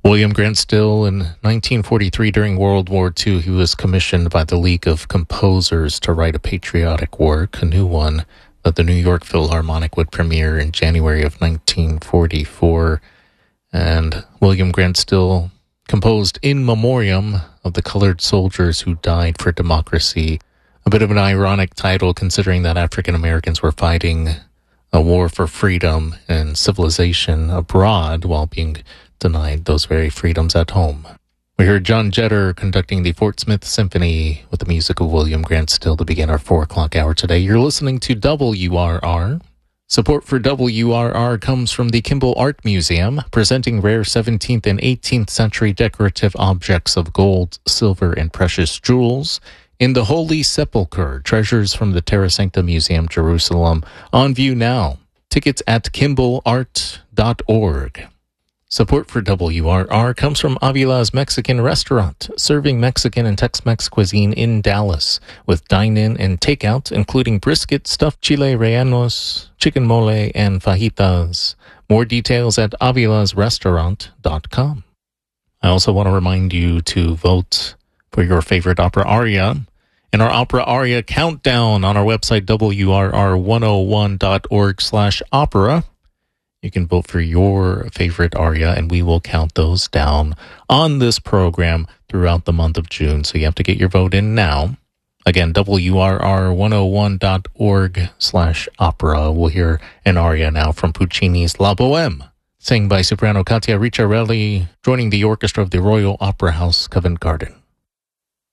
William Grant Still, in 1943, during World War II, he was commissioned by the League of Composers to write a patriotic work, a new one that the New York Philharmonic would premiere in January of 1944. And William Grant Still composed In Memoriam of the colored soldiers who died for democracy. A bit of an ironic title, considering that African Americans were fighting a war for freedom and civilization abroad while being denied those very freedoms at home. We heard John Jetter conducting the Fort Smith Symphony with the music of William Grant Still to begin our 4 o'clock hour today. You're listening to WRR. Support for WRR comes from the Kimball Art Museum, presenting rare 17th and 18th century decorative objects of gold, silver, and precious jewels in the Holy Sepulchre, treasures from the Terra Sancta Museum, Jerusalem. On view now. Tickets at kimballart.org. Support for WRR comes from Avila's Mexican Restaurant, serving Mexican and Tex-Mex cuisine in Dallas, with dine-in and takeout, including brisket, stuffed chile rellenos, chicken mole, and fajitas. More details at avilasrestaurant.com. I also want to remind you to vote for your favorite opera aria in our opera aria countdown on our website, wrr101.org/opera. You can vote for your favorite aria, and we will count those down on this program throughout the month of June. So you have to get your vote in now. Again, wrr101.org/opera. We'll hear an aria now from Puccini's La Bohème, sang by soprano Katia Ricciarelli, joining the orchestra of the Royal Opera House, Covent Garden.